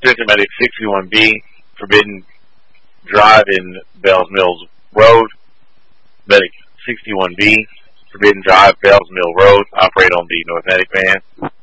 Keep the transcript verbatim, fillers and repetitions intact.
Attention Medic sixty-one B, Forbidden Drive in Bells Mills Road. Medic sixty-one B, Forbidden Drive, Bells Mill Road. Operate on the North Attic van.